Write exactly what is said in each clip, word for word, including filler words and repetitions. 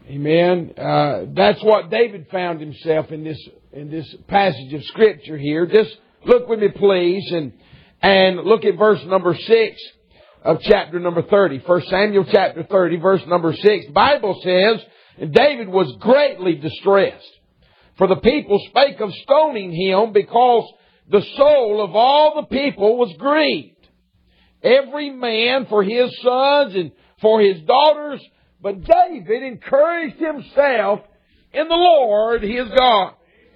Amen. Uh, that's what David found himself in this in this passage of Scripture here. Just look with me, please, and and look at verse number six of chapter number thirty. First Samuel chapter thirty, verse number six. The Bible says, and David was greatly distressed, for the people spake of stoning him, because the soul of all the people was grieved, every man for his sons and for his daughters. But David encouraged himself in the Lord his God.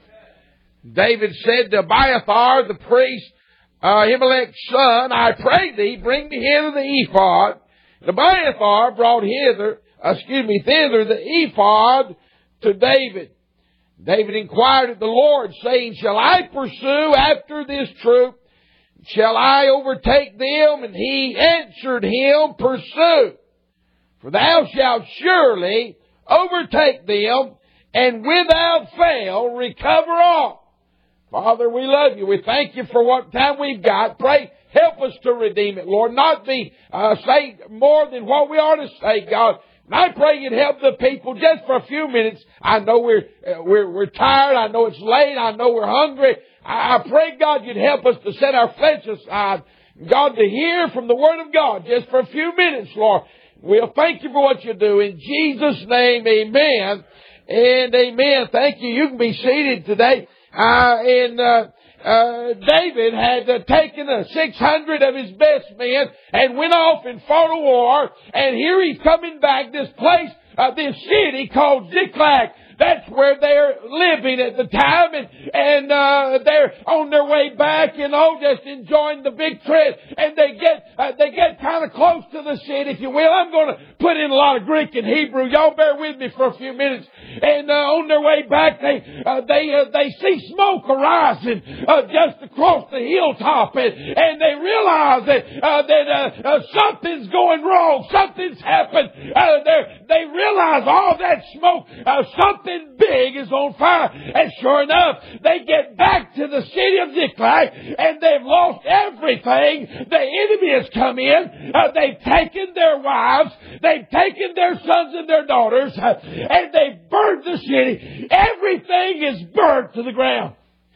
David said to Abiathar the priest, uh, Ahimelech's son, I pray thee, bring me hither the ephod. And Abiathar brought hither, uh, excuse me, thither the ephod to David. David inquired of the Lord, saying, Shall I pursue after this troop? Shall I overtake them? And he answered him, Pursue. For thou shalt surely overtake them, and without fail recover all. Father, we love you. We thank you for what time we've got. Pray, help us to redeem it, Lord. Not be uh, say more than what we ought to say, God. And I pray you'd help the people just for a few minutes. I know we're uh, we're we're tired. I know it's late. I know we're hungry. I, I pray, God, you'd help us to set our flesh aside, God, to hear from the Word of God just for a few minutes, Lord. We'll thank you for what you do. In Jesus' name, amen and amen. Thank you. You can be seated today. Uh, and uh, uh, David had uh, taken uh, six hundred of his best men and went off and fought a war. And here he's coming back, this place, uh, this city called Ziklag. That's where they're living at the time, and and uh, they're on their way back, you know, just enjoying the big trip. And they get uh, they get kind of close to the city, if you will. I'm going to put in a lot of Greek and Hebrew. Y'all bear with me for a few minutes. And uh, on their way back, they uh, they uh, they see smoke arising uh, just across the hilltop, and and they realize that uh, that uh, uh, something's going wrong. Something's happened. Uh, they realize all that smoke, uh, something big is on fire. And sure enough, they get back to the city of Ziklag, and they've lost everything. The enemy has come in. Uh, they've taken their wives. They've taken their sons and their daughters, uh, and they've burned the city. Everything is burned to the ground.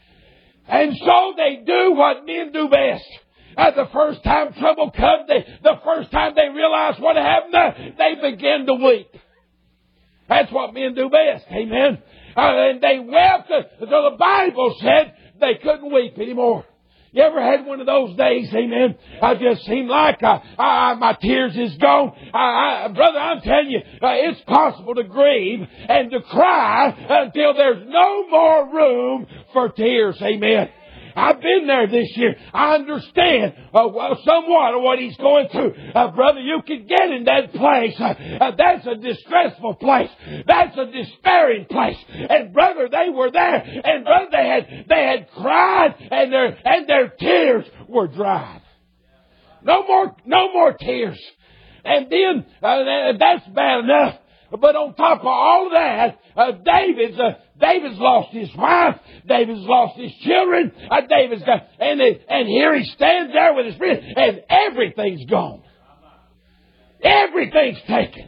And so they do what men do best. Uh, the first time trouble comes, they, the first time they realize what happened, uh, they begin to weep. That's what men do best. Amen. Uh, and they wept. So the Bible said they couldn't weep anymore. You ever had one of those days? Amen. I just seem like uh, I, my tears is gone. I, I, brother, I'm telling you, uh, it's possible to grieve and to cry until there's no more room for tears. Amen. I've been there this year. I understand uh, somewhat of what he's going through. Uh, brother, you can get in that place. Uh, uh, that's a distressful place. That's a despairing place. And brother, they were there. And brother, they had they had cried, and their and their tears were dried. No more, no more tears. And then uh, that's bad enough. But on top of all of that, uh, David's uh, David's lost his wife. David's lost his children. Uh, David's got, and it, and here he stands there with his friend, and everything's gone. Everything's taken.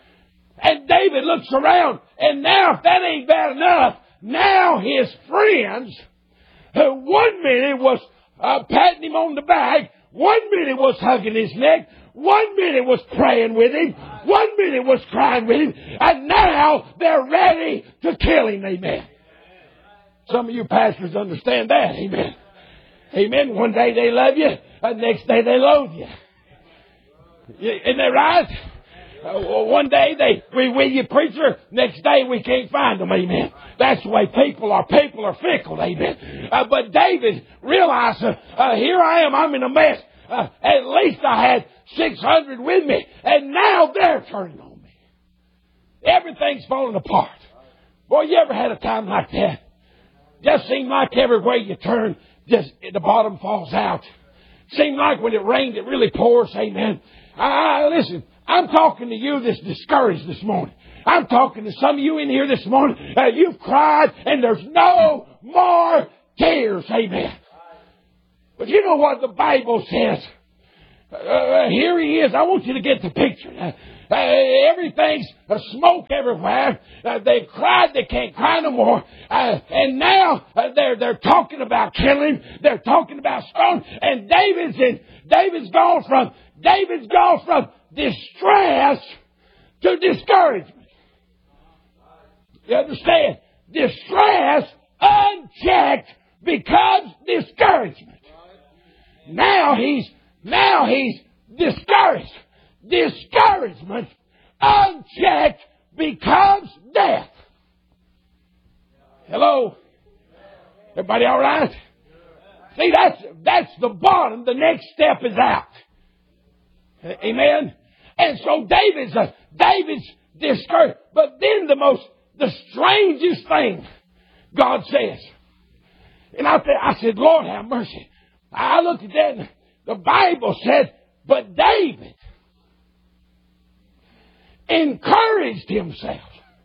And David looks around, and now if that ain't bad enough, now his friends, who one minute was uh, patting him on the back, one minute was hugging his neck, one minute was praying with him, one minute was crying with him, and now they're ready to kill him. Amen. Some of you pastors understand that. Amen. Amen. One day they love you, the next day they loathe you. Isn't that right? Uh, one day they, we, we, you preacher, next day we can't find them. Amen. That's the way people are. People are fickle. Amen. Uh, but David realized, uh, uh, here I am, I'm in a mess. Uh, at least I had six hundred with me, and now they're turning on me. Everything's falling apart. Boy, you ever had a time like that? Just seemed like everywhere you turn, just the bottom falls out. Seemed like when it rains, it really pours. Amen. Uh, listen, I'm talking to you that's discouraged this morning. I'm talking to some of you in here this morning. Uh, you've cried, and there's no more tears. Amen. But you know what the Bible says? uh, here he is. I want you to get the picture. Uh, uh, everything's uh, smoke everywhere. Uh, they've cried. They can't cry no more. Uh, and now uh, they're they're talking about killing. They're talking about stone. And David's in. David's gone from David's gone from distress to discouragement. You understand? Distress unchecked becomes discouragement. Now he's now he's discouraged. Discouragement unchecked becomes death. Hello? Everybody all right? See, that's that's the bottom. The next step is out. Amen? And so David's uh, David's discouraged. But then the most the strangest thing God says. And I, th- I said, Lord, have mercy. I looked at that and the Bible said, but David encouraged himself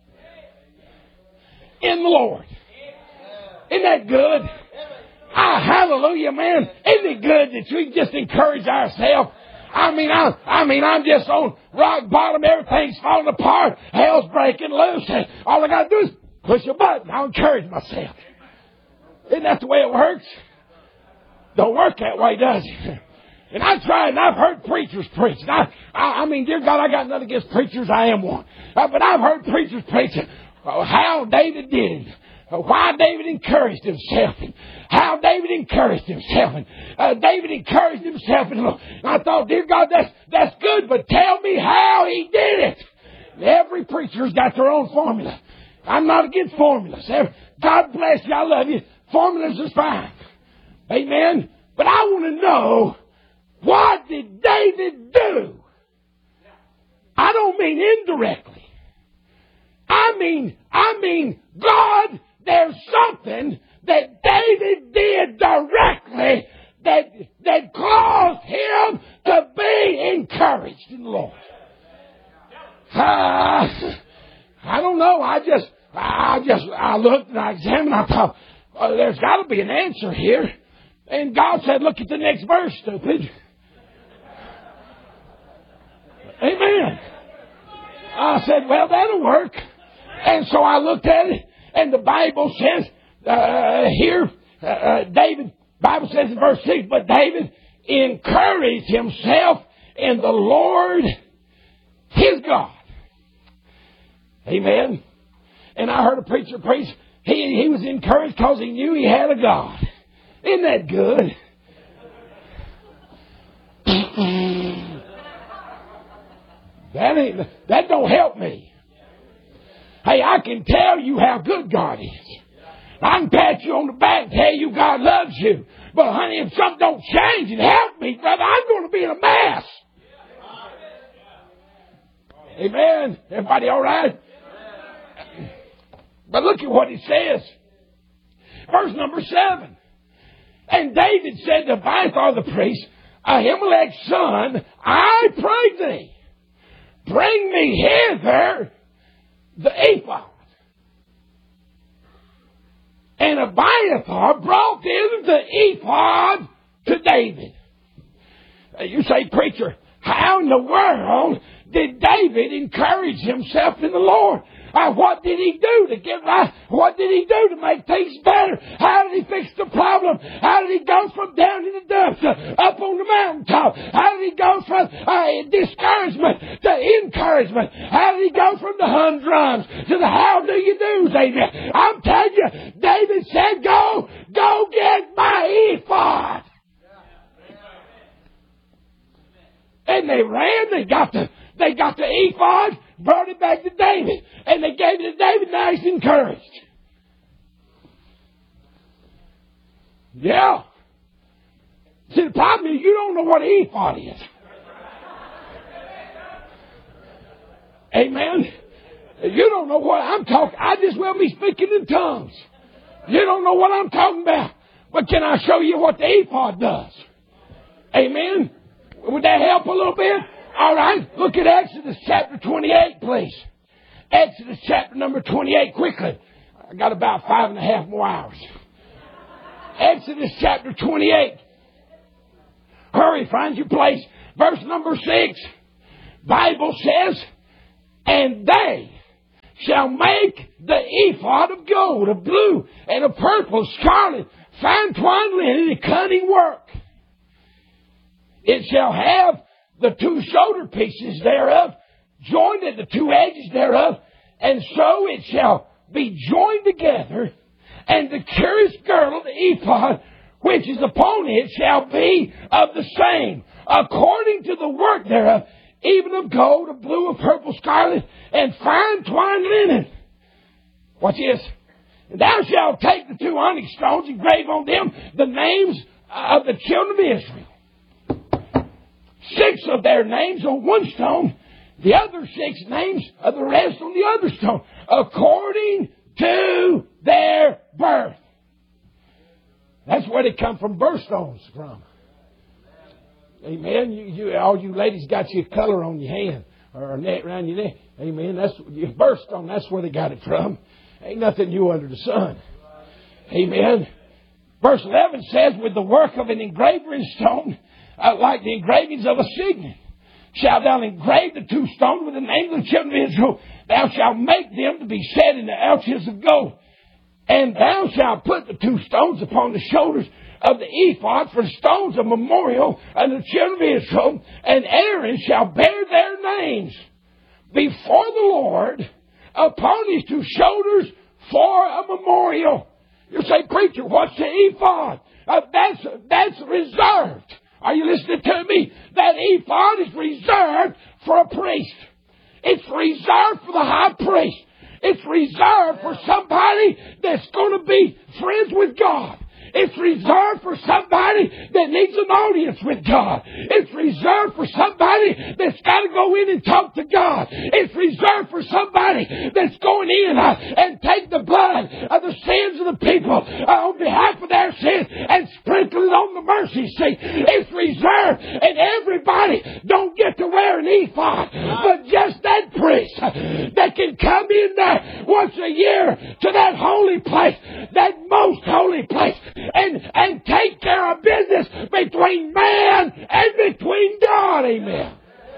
in the Lord. Isn't that good? Ah, hallelujah, man. Isn't it good that we just encourage ourselves? I mean, I, I mean, I'm just on rock bottom. Everything's falling apart. Hell's breaking loose. And all I got to do is push a button. I'll encourage myself. Isn't that the way it works? Don't work that way, does it? And I tried, and I've heard preachers preach. And I, I, I mean, dear God, I got nothing against preachers. I am one. Uh, but I've heard preachers preach uh, how David did it. Why David encouraged himself, and how David encouraged himself, and uh, David encouraged himself, and I thought, dear God, that's that's good, but tell me how he did it. And every preacher's got their own formula. I'm not against formulas. God bless you, I love you. Formulas is fine, amen. But I want to know, what did David do? I don't mean indirectly. I mean, I mean, God. There's something that David did directly that that caused him to be encouraged in the Lord. Uh, I don't know. I just, I just, I looked and I examined. I thought, oh, there's got to be an answer here. And God said, "Look at the next verse, stupid." Amen. I said, "Well, that'll work." And so I looked at it. And the Bible says uh, here, uh, David, Bible says in verse six, but David encouraged himself in the Lord, his God. Amen. And I heard a preacher preach, he, he was encouraged because he knew he had a God. Isn't that good? that ain't, that don't help me. Hey, I can tell you how good God is. I can pat you on the back and tell you God loves you. But honey, if something don't change and help me, brother, I'm going to be in a mess. Amen. Everybody all right? But look at what he says. Verse number seven. And David said to Abiathar the priest, Ahimelech's son, I pray thee, bring me hither the ephod. And Abiathar brought in the ephod to David. You say, preacher, how in the world did David encourage himself in the Lord? Uh, what did he do to get right? What did he do to make things better? How did he fix the problem? How did he go from down in the dumps to up on the mountaintop? How did he go from uh, discouragement to encouragement? How did he go from the humdrums to the how do you do, David? I'm telling you, David said, go, go get my ephod. And they ran, they got the, they got the ephod, brought it back to David. And they gave it to David. Now he's encouraged. Yeah. See, the problem is you don't know what an ephod is. Amen. You don't know what I'm talking. I just will be speaking in tongues. You don't know what I'm talking about. But can I show you what the ephod does? Amen. Would that help a little bit? All right. Look at Exodus chapter twenty-eight, please. Exodus chapter number twenty-eight, quickly. I got about five and a half more hours. Exodus chapter twenty-eight. Hurry, find your place. Verse number six, Bible says, and they shall make the ephod of gold, of blue, and of purple, scarlet, fine twined linen, and cunning work. It shall have the two shoulder pieces thereof, joined at the two edges thereof, and so it shall be joined together, and the curious girdle of the ephod, which is upon it, shall be of the same, according to the work thereof, even of gold, of blue, of purple, scarlet, and fine twined linen. Watch this. And thou shalt take the two onyx stones and grave on them the names of the children of Israel. Six of their names on one stone, the other six names of the rest on the other stone, according to their birth. That's where they come from, birthstones from. Amen. You, you, all you ladies got your color on your hand or a net around your neck. Amen. That's your birthstone. That's where they got it from. Ain't nothing new under the sun. Amen. Verse eleven says, with the work of an engraver in stone, uh, like the engravings of a signet, shalt thou engrave the two stones with the name of the children of Israel. Thou shalt make them to be set in the ouches of gold. And thou shalt put the two stones upon the shoulders of the ephod for stones of memorial unto the children of Israel. And Aaron shall bear their names before the Lord upon his two shoulders for a memorial. You say, preacher, what's the ephod? Uh, that's, that's reserved. Are you listening to me? That ephod is reserved for a priest. It's reserved for the high priest. It's reserved for somebody that's going to be friends with God. It's reserved for somebody that needs an audience with God. It's reserved for somebody that's got to go in and talk to God. It's reserved for somebody that's going in uh, and take the blood of the sins of the people uh, on behalf of their sins and sprinkle it on the mercy seat. It's reserved, and everybody don't get to wear an ephod, but just that priest uh, that can come in there once a year to that holy place, that most holy place, And, and take care of business between man and between God. Amen.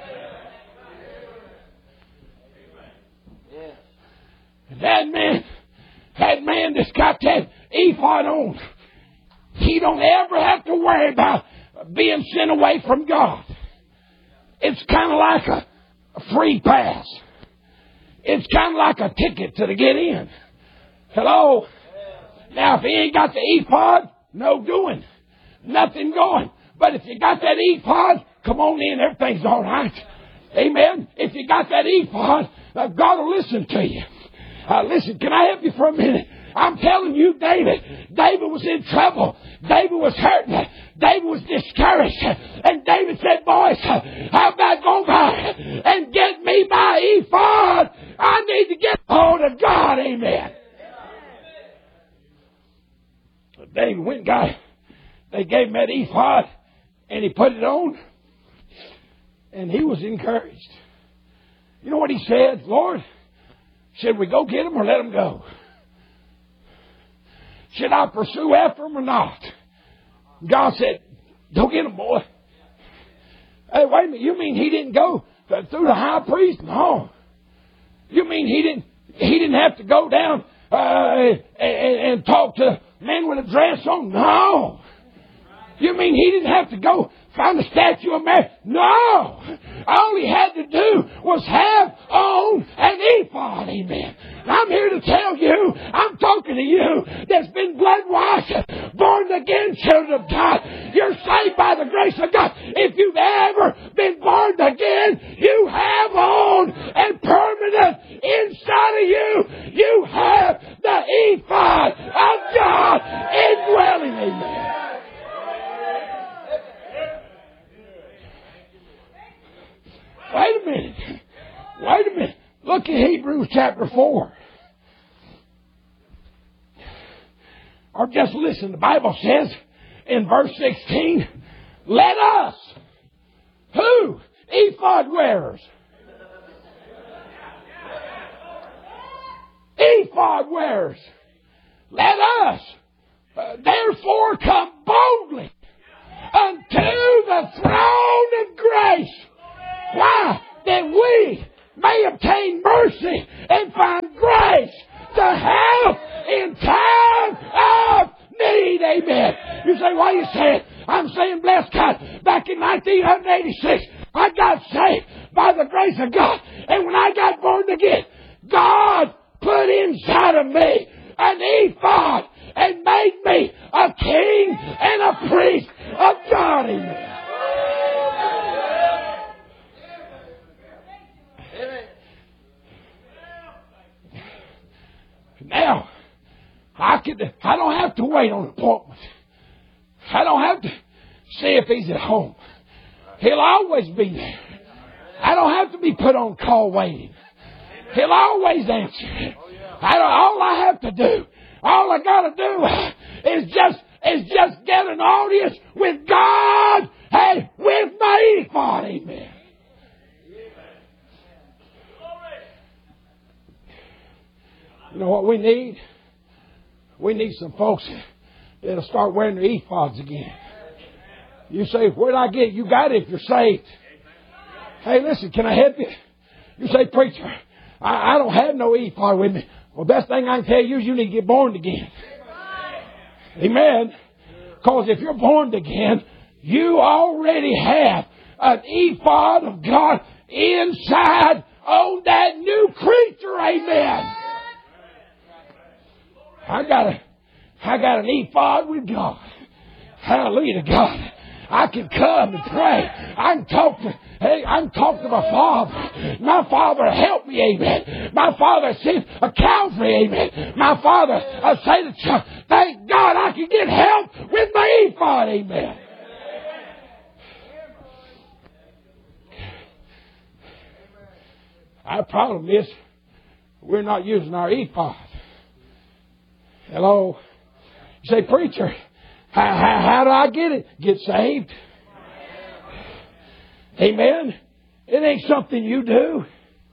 And that man, that man that's got that ephod on, he don't ever have to worry about being sent away from God. It's kind of like a, a free pass. It's kind of like a ticket to the get in. Hello? Now, if he ain't got the ephod, no doing. Nothing going. But if you got that ephod, come on in, everything's all right. Amen. If you got that ephod, uh, God will listen to you. Uh, listen, can I help you for a minute? I'm telling you, David, David was in trouble. David was hurting. David was discouraged. And David said, boys, how about going by and get me my ephod? I need to get hold of God. Amen. David went and got it. They gave him that ephod, and he put it on, and he was encouraged. You know what he said? Lord, should we go get him or let him go? Should I pursue after him or not? God said, go get him, boy. Hey, wait a minute. You mean he didn't go through the high priest? No. You mean he didn't, he didn't have to go down uh, and, and talk to men with a dress on? No. You mean he didn't have to go find a statue of Mary? No. All he had to do was have on an ephod. Amen. And I'm here to tell you, I'm talking to you that's been blood washed, born again children of God. You're saved by the grace of God. If you've ever been born again, you have on and permanent inside of you, you have the ephod of God indwelling. Amen. Wait a minute. Wait a minute. Look at Hebrews chapter four. Or just listen. The Bible says in verse sixteen, let us, who? Ephod wearers. Ephod wearers. Let us, uh, therefore, come boldly unto the throne of grace. grace. Why? That we may obtain mercy and find grace to help in time of need. Amen. You say, why are you saying? I'm saying, bless God, back in nineteen eighty-six, I got saved by the grace of God. And when I got born again, God put inside of me an ephod and made me a king and a priest of God. Amen. Now, I could, I don't have to wait on an appointment. I don't have to see if he's at home. He'll always be there. I don't have to be put on call waiting. He'll always answer. I don't, all I have to do, all I got to do is just is just get an audience with God and with my ephod. Amen. You know what we need? We need some folks that'll start wearing their ephods again. You say, where did I get it? You got it if you're saved. Hey, listen, can I help you? You say, preacher, I, I don't have no ephod with me. Well, best thing I can tell you is you need to get born again. Amen. Because if you're born again, you already have an ephod of God inside on that new creature. Amen. I got a, I got an ephod with God. Hallelujah to God. I can come and pray. I can talk to, hey, I can talk to my Father. My Father help me, amen. My Father sent a Calvary, amen. My Father uh, say to church, thank God I can get help with my ephod, amen. Our problem is we're not using our ephod. Hello? You say, preacher, how, how, how do I get it? Get saved. Amen? It ain't something you do.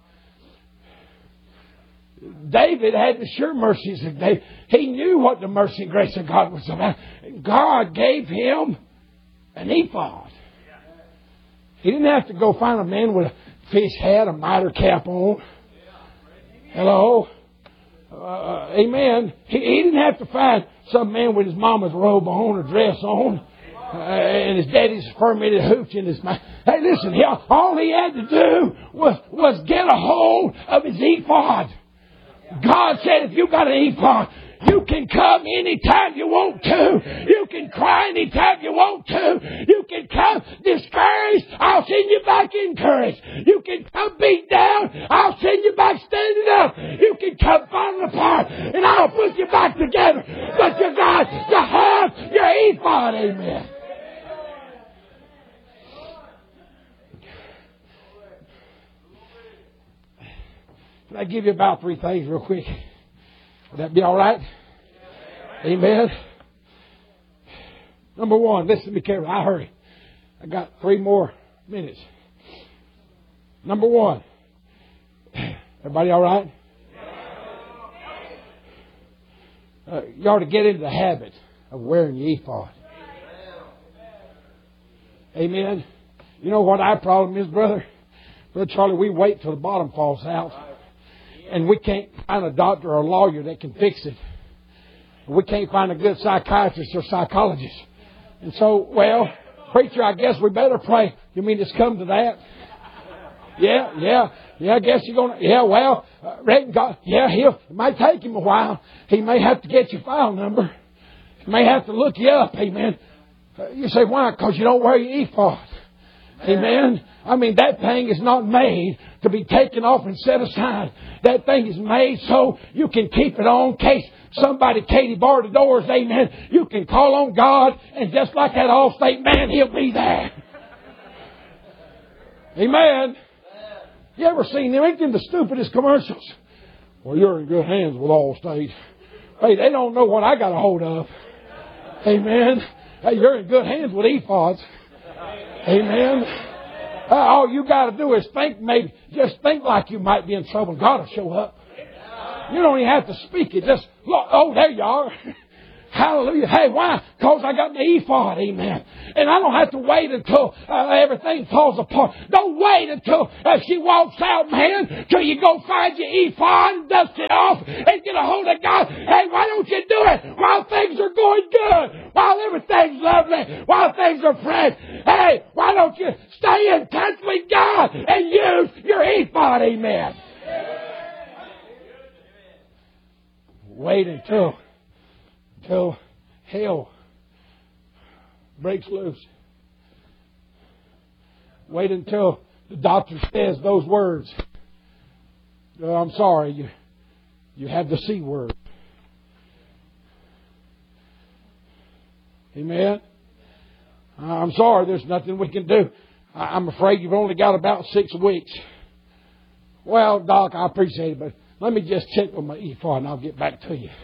David had the sure mercies of David. He knew what the mercy and grace of God was about. God gave him an ephod. He didn't have to go find a man with a fish hat, a mitre cap on. Hello? Uh, amen. He, he didn't have to find some man with his mama's robe on or dress on uh, and his daddy's fermented hooch in his mouth. Hey, listen, he, all he had to do was, was get a hold of his ephod. God said, if you got an ephod, you can come anytime you want to. You can cry anytime you want to. You can come discouraged. I'll send you back encouraged. You can come beat down. I'll send you back standing up. You can come falling apart and I'll put you back together. But you got to have your ephod. Amen. Can I give you about three things real quick? Would that be all right? Amen. Number one, listen to me carefully. I hurry. I got three more minutes. Number one. Everybody all right? Uh, you ought to get into the habit of wearing your ephod. Amen. You know what our problem is, brother? Brother Charlie, we wait till the bottom falls out. And we can't find a doctor or a lawyer that can fix it. We can't find a good psychiatrist or psychologist. And so, well, preacher, I guess we better pray. You mean it's come to that? Yeah, yeah, yeah, I guess you're going to, yeah, well, uh, reckon God, yeah, he'll, it might take him a while. He may have to get your file number. He may have to look you up, amen. Uh, you say, why? Because you don't wear your ephod. Amen. I mean, that thing is not made to be taken off and set aside. That thing is made so you can keep it on in case somebody Katie barred the doors. Amen. You can call on God, and just like that Allstate man, He'll be there. Amen. You ever seen them? Ain't them the stupidest commercials? Well, you're in good hands with Allstate. Hey, they don't know what I got a hold of. Amen. Hey, you're in good hands with ephods. Amen. Uh, all you got to do is think, maybe just think like you might be in trouble. God will show up. You don't even have to speak it. Just look. Oh, there you are. Hallelujah. Hey, why? Because I got the ephod. Amen. And I don't have to wait until uh, everything falls apart. Don't wait until uh, she walks out, man, till you go find your ephod and dust it off and get a hold of God. Hey, why don't you do it while things are going good? While everything's lovely? While things are fresh? Hey, why don't you stay in touch with God and use your ephod? Amen. Wait until Until hell breaks loose. Wait until the doctor says those words. Oh, I'm sorry, you, you have the C word. Amen? I'm sorry, there's nothing we can do. I'm afraid you've only got about six weeks. Well, Doc, I appreciate it, but let me just check with my ephod and I'll get back to you.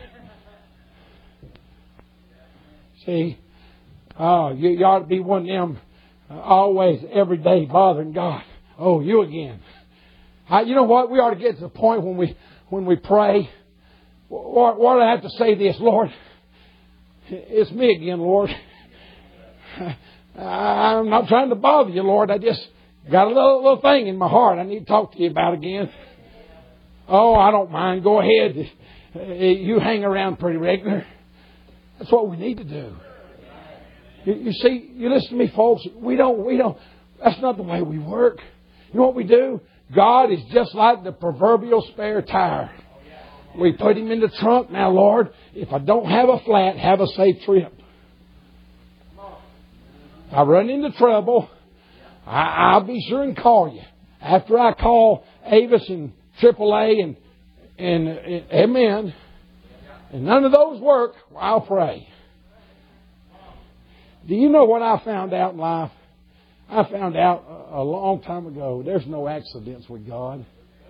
See, oh, you, you ought to be one of them uh, always, every day bothering God. Oh, you again. I, you know what? We ought to get to the point when we when we pray. Why do I have to say this, Lord? It's me again, Lord. I'm not trying to bother you, Lord. I just got a little, little thing in my heart I need to talk to you about again. Oh, I don't mind. Go ahead. You hang around pretty regular. That's what we need to do. You, you see, you listen to me, folks. We don't, we don't, that's not the way we work. You know what we do? God is just like the proverbial spare tire. We put Him in the trunk. Now, Lord, if I don't have a flat, have a safe trip. If I run into trouble, I, I'll be sure and call you. After I call Avis and triple A and, and, and amen, and none of those work, well, I'll pray. Do you know what I found out in life? I found out a long time ago, there's no accidents with God.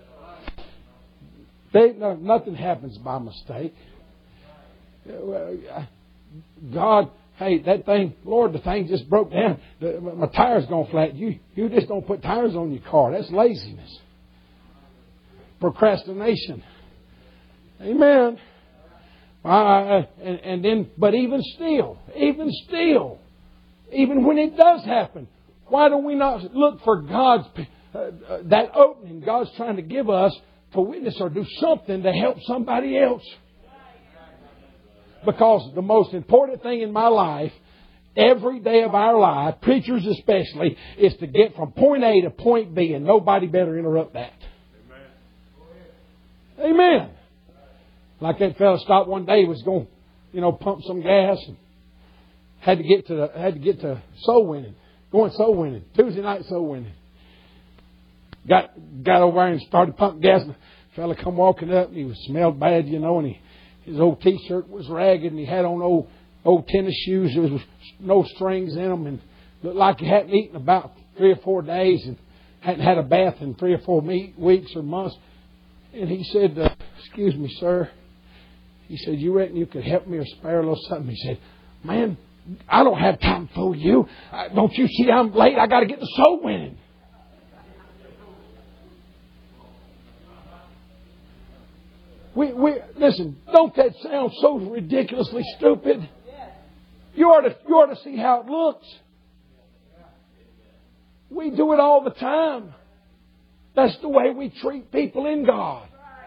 They, no, nothing happens by mistake. God, hey, that thing, Lord, the thing just broke down. The, my tire's gone flat. You, you just don't put tires on your car. That's laziness. Procrastination. Amen. Uh, and, and then, but even still, even still, even when it does happen, why do we not look for God's, uh, uh, that opening God's trying to give us to witness or do something to help somebody else? Because the most important thing in my life, every day of our life, preachers especially, is to get from point A to point B, and nobody better interrupt that. Amen. Amen. Like that fella stopped one day, was going, you know, pump some gas, and had to get to the, had to get to soul winning, going soul winning, Tuesday night soul winning. Got got over there and started pumping gas. And the fella come walking up, and he was smelled bad, you know, and he, his old T-shirt was ragged, and he had on old old tennis shoes. There was no strings in them, and looked like he hadn't eaten about three or four days, and hadn't had a bath in three or four weeks or months. And he said, uh, "Excuse me, sir." He said, "You reckon you could help me or spare a little something?" He said, "Man, I don't have time to fool you. Uh, don't you see I'm late? I got to get the soul winning." We, we, listen, don't that sound so ridiculously stupid? You ought to, you ought to see how it looks. We do it all the time. That's the way we treat people in God.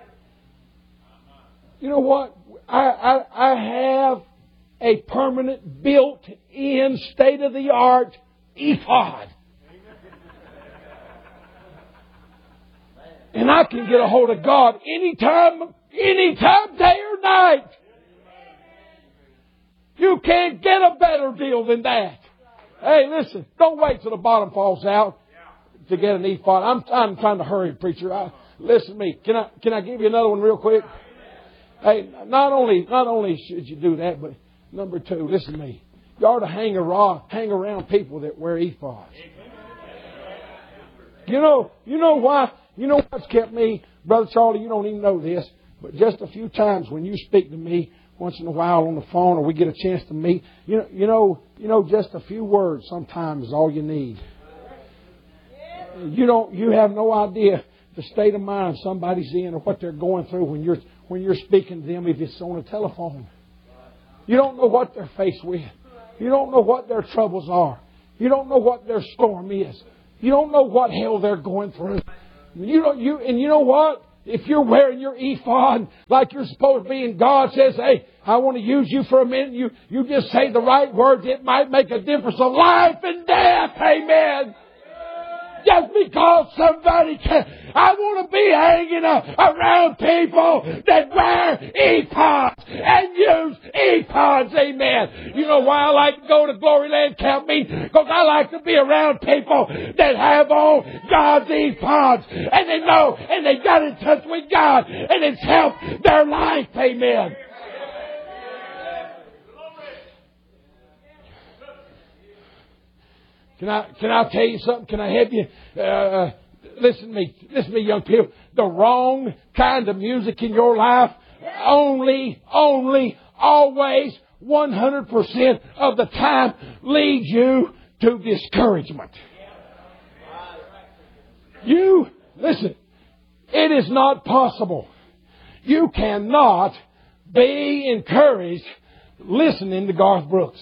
You know what? I, I, I have a permanent, built-in, state-of-the-art ephod. And I can get a hold of God anytime, anytime, day or night. You can't get a better deal than that. Hey, listen, don't wait till the bottom falls out to get an ephod. I'm, I'm trying to hurry, preacher. I, listen to me. Can I, can I give you another one real quick? Hey, not only, not only should you do that, but number two, listen to me. You ought to hang around, hang around people that wear ephods. You know, you know why? You know what's kept me, Brother Charlie, you don't even know this, but just a few times when you speak to me once in a while on the phone or we get a chance to meet, you know, you know, you know, just a few words sometimes is all you need. You don't, you have no idea the state of mind somebody's in or what they're going through when you're, when you're speaking to them if it's on a telephone. You don't know what they're faced with. You don't know what their troubles are. You don't know what their storm is. You don't know what hell they're going through. You know, you, and you know what? If you're wearing your ephod like you're supposed to be and God says, hey, I want to use you for a minute, you, you just say the right words, it might make a difference of life and death. Amen. Just because somebody can. I want to be hanging around people that wear ephods and use ephods. Amen. You know why I like to go to Glory Land Camp meeting? Because I like to be around people that have on God's ephods. And they know, and they got in touch with God. And it's helped their life. Amen. Can I, can I tell you something? Can I help you? Uh, listen to me. Listen to me, young people. The wrong kind of music in your life only, only, always, one hundred percent of the time leads you to discouragement. You, listen, it is not possible. You cannot be encouraged listening to Garth Brooks.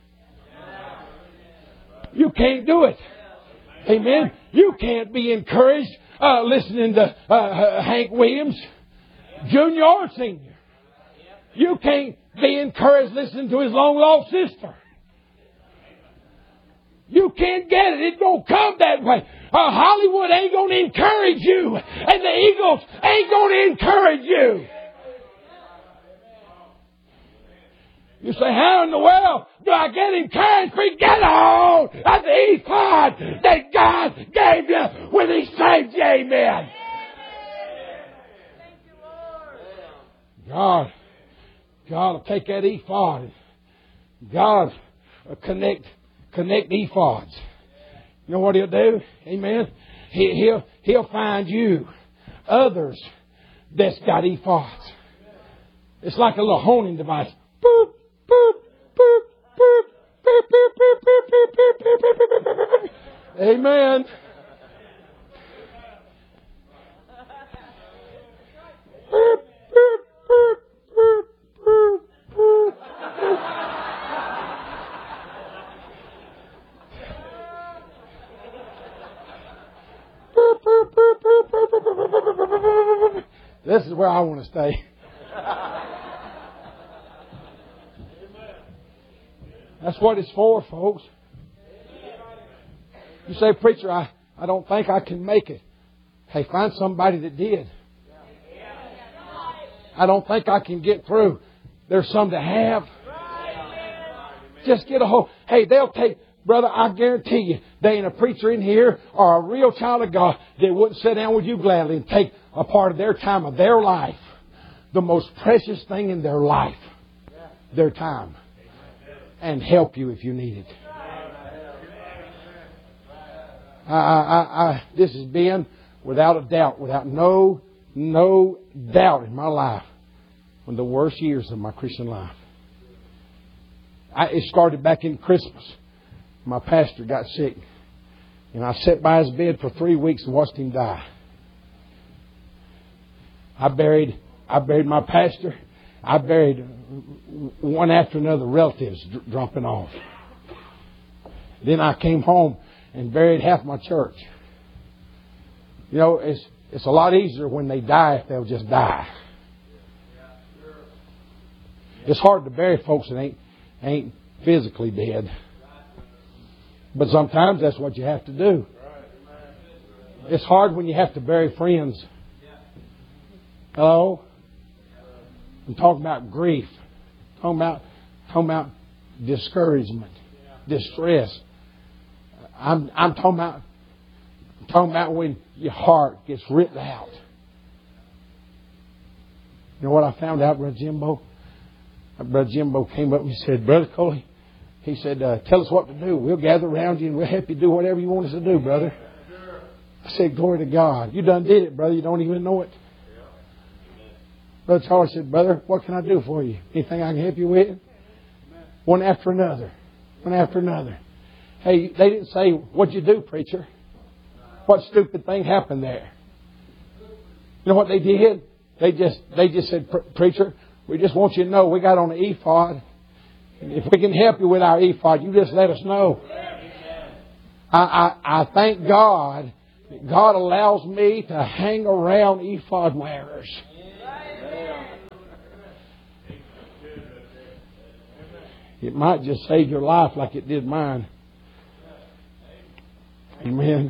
You can't do it. Amen. You can't be encouraged uh, listening to uh, uh, Hank Williams, Junior or Senior. You can't be encouraged listening to his long lost sister. You can't get it. It don't come that way. Uh, Hollywood ain't going to encourage you. And the Eagles ain't going to encourage you. You say, how in the world do I get encouraged? Forget all of the ephod that God gave you when He saved you. Amen. God, God will take that ephod. God will connect, connect ephods. You know what He'll do? Amen. He, he'll, he'll find you others that's got ephods. It's like a little honing device. Boop. Boop, boop, boop, boop, boop, boop, boop, boop, boop, boop, boop, boop. Amen. Boop, boop, boop, boop, boop, boop, boop. This is where I want to stay. That's what it's for, folks. You say, preacher, I, I don't think I can make it. Hey, find somebody that did. I don't think I can get through. There's some that have. Just get a hold. Hey, they'll take, brother, I guarantee you, there ain't a preacher in here or a real child of God that wouldn't sit down with you gladly and take a part of their time of their life. The most precious thing in their life. Their time. And help you if you need it. I, I, I, this has been, without a doubt, without no, no doubt in my life, one of the worst years of my Christian life. I, it started back in Christmas. My pastor got sick. And I sat by his bed for three weeks and watched him die. I buried, I buried my pastor. I buried one after another relatives dropping off. Then I came home and buried half my church. You know, it's it's a lot easier when they die if they'll just die. It's hard to bury folks that ain't ain't physically dead. But sometimes that's what you have to do. It's hard when you have to bury friends. Hello? I'm talking about grief. Talking about, talking about discouragement, distress. I'm, I'm talking about, I'm talking about when your heart gets ripped out. You know what I found out, Brother Jimbo? Brother Jimbo came up and he said, Brother Coley, he said, uh, tell us what to do. We'll gather around you and we'll help you do whatever you want us to do, brother. I said, glory to God. You done did it, brother. You don't even know it. Brother Charlie said, brother, what can I do for you? Anything I can help you with? One after another. One after another. Hey, they didn't say, what'd you do, preacher? What stupid thing happened there? You know what they did? They just they just said, preacher, we just want you to know we got on the ephod If we can help you with our ephod, you just let us know. I, I, I thank God that God allows me to hang around ephod wearers. It might just save your life like it did mine. Amen.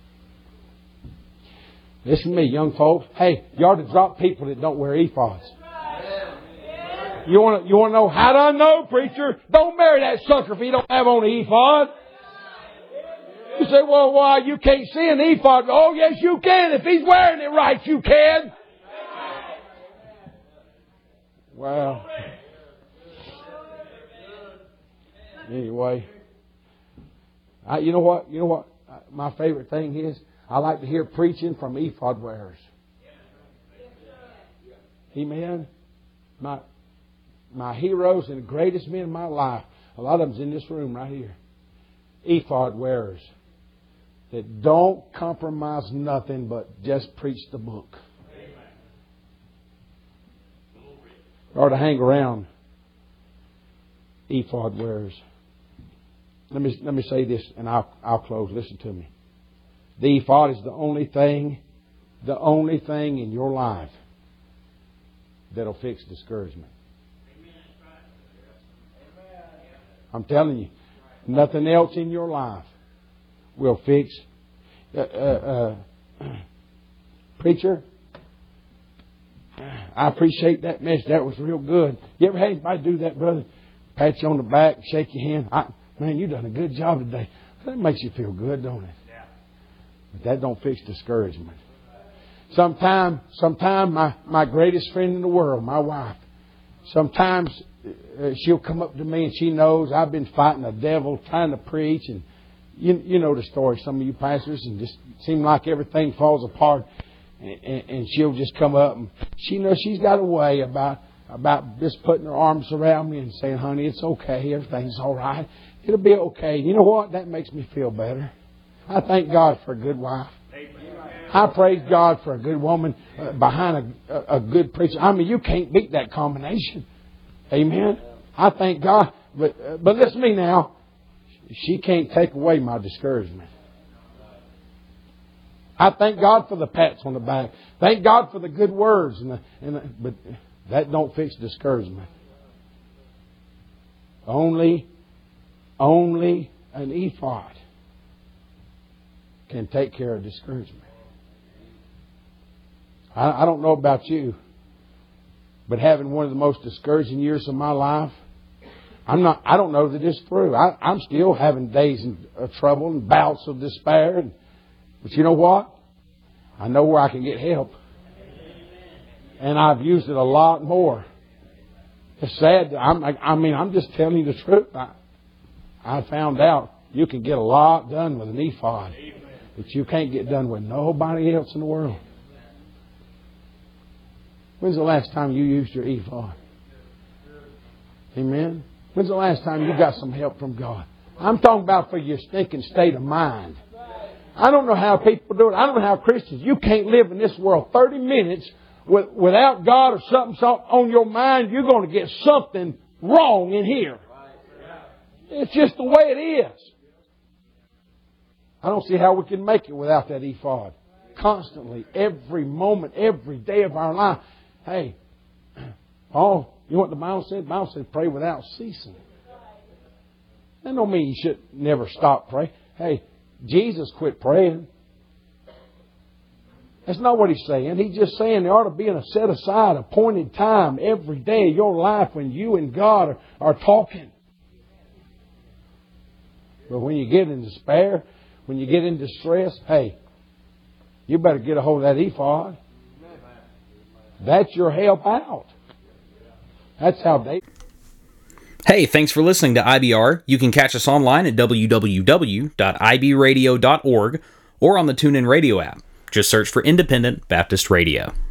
Listen to me, young folks. Hey, you ought to drop people that don't wear ephods. You want to, you want to know how do I know, preacher? Don't marry that sucker if he don't have on an ephod. You say, well, why? You can't see an ephod. Oh, yes, you can. If he's wearing it right, you can. Well, anyway, I, you know what? You know what? My favorite thing is I like to hear preaching from ephod wearers. Amen. My my heroes and the greatest men in my life, a lot of them's in this room right here. Ephod wearers that don't compromise nothing but just preach the book. Or to hang around ephod wearers. Let me let me say this, and I'll I'll close. Listen to me. The ephod is the only thing, the only thing in your life that'll fix discouragement. I'm telling you, nothing else in your life will fix. Uh, uh, uh, preacher, I appreciate that message. That was real good. You ever had anybody do that, brother? Pat you on the back, shake your hand. I, man, you done a good job today. That makes you feel good, don't it? Yeah. But that don't fix discouragement. Sometime, sometime my, my greatest friend in the world, my wife, sometimes uh, she'll come up to me and she knows I've been fighting the devil, trying to preach, and you you know the story. Some of you pastors, and just seem like everything falls apart, and, and, and she'll just come up and she knows she's got a way about about just putting her arms around me and saying, "Honey, it's okay. Everything's all right. It'll be okay." You know what? That makes me feel better. I thank God for a good wife. I praise God for a good woman uh, behind a, a good preacher. I mean, you can't beat that combination. Amen. I thank God. But uh, but listen to me now. She can't take away my discouragement. I thank God for the pats on the back. Thank God for the good words. And the, and the, but that don't fix discouragement. Only, only an ephod can take care of discouragement. I, I don't know about you, but having one of the most discouraging years of my life, I'm not. I don't know that it's through. I, I'm still having days of trouble and bouts of despair. And, but you know what? I know where I can get help, and I've used it a lot more. It's sad. I'm, I, I mean, I'm just telling you the truth. I, I found out you can get a lot done with an ephod, but you can't get done with nobody else in the world. When's the last time you used your ephod? Amen. When's the last time you got some help from God? I'm talking about for your stinking state of mind. I don't know how people do it. I don't know how Christians. You can't live in this world thirty minutes with, without God or something on your mind. You're going to get something wrong in here. It's just the way it is. I don't see how we can make it without that ephod. Constantly, every moment, every day of our life. Hey, Paul, you know what the Bible said? The Bible said pray without ceasing. That don't mean you should never stop praying. Hey, Jesus quit praying. That's not what he's saying. He's just saying there ought to be a set aside, appointed time every day of your life when you and God are, are talking. But when you get in despair, when you get in distress, hey, you better get a hold of that ephod. That's your help out. That's how they... Hey, thanks for listening to I B R. You can catch us online at w w w dot i b radio dot org or on the TuneIn Radio app. Just search for Independent Baptist Radio.